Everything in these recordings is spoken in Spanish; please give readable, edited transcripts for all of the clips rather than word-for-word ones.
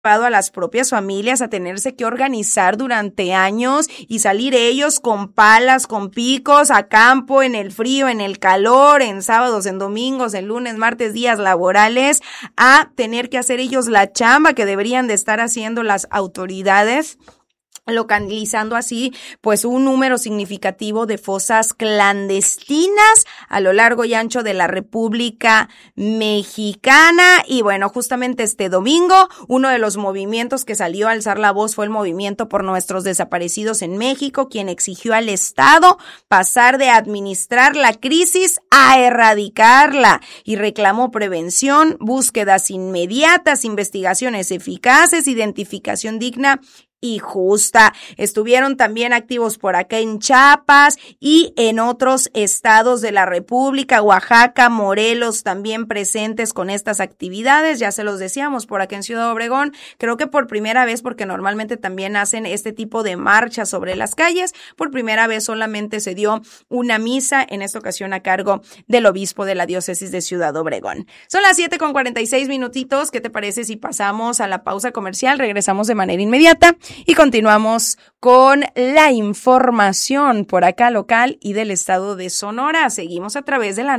a las propias familias a tenerse que organizar durante años y salir ellos con palas, con picos, a campo, en el frío, en el calor, en sábados, en domingos, en lunes, martes, días laborales, a tener que hacer ellos la chamba que deberían de estar haciendo las autoridades, localizando así pues un número significativo de fosas clandestinas a lo largo y ancho de la República Mexicana. Y bueno, justamente este domingo uno de los movimientos que salió a alzar la voz fue el Movimiento por Nuestros Desaparecidos en México, quien exigió al Estado pasar de administrar la crisis a erradicarla y reclamó prevención, búsquedas inmediatas, investigaciones eficaces, identificación digna y justa. Estuvieron también activos por acá en Chiapas y en otros estados de la República, Oaxaca, Morelos, también presentes con estas actividades. Ya se los decíamos, por acá en Ciudad Obregón, creo que por primera vez, porque normalmente también hacen este tipo de marchas sobre las calles, por primera vez solamente se dio una misa, en esta ocasión a cargo del obispo de la diócesis de Ciudad Obregón. Son las 7:46. ¿Qué te parece si pasamos a la pausa comercial? Regresamos de manera inmediata y continuamos con la información por acá local y del estado de Sonora. Seguimos a través de la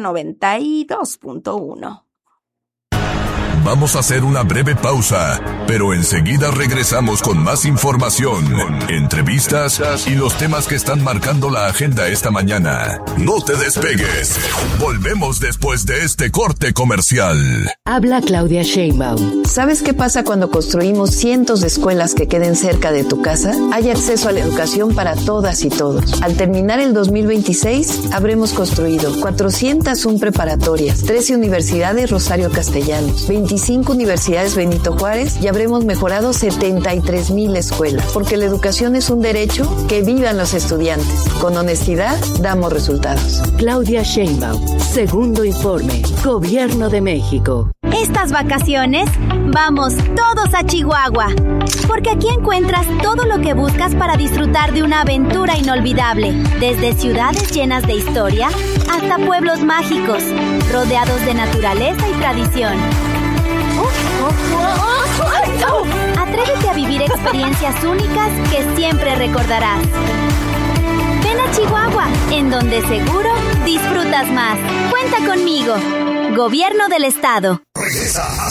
92.1. Vamos a hacer una breve pausa, pero enseguida regresamos con más información, entrevistas y los temas que están marcando la agenda esta mañana. No te despegues. Volvemos después de este corte comercial. Habla Claudia Sheinbaum. ¿Sabes qué pasa cuando construimos cientos de escuelas que queden cerca de tu casa? Hay acceso a la educación para todas y todos. Al terminar el 2026, habremos construido 401 preparatorias, 13 universidades Rosario Castellanos, 25 universidades Benito Juárez y habremos mejorado 73,000 escuelas. Porque la educación es un derecho, que vivan los estudiantes. Con honestidad, damos resultados. Claudia Sheinbaum, segundo informe, Gobierno de México. Estas vacaciones, vamos todos a Chihuahua, porque aquí encuentras todo lo que buscas para disfrutar de una aventura inolvidable, desde ciudades llenas de historia hasta pueblos mágicos, rodeados de naturaleza y tradición. Atrévete a vivir experiencias únicas que siempre recordarás. Ven a Chihuahua, en donde seguro disfrutas más. Cuenta conmigo. Gobierno del Estado. Regresa a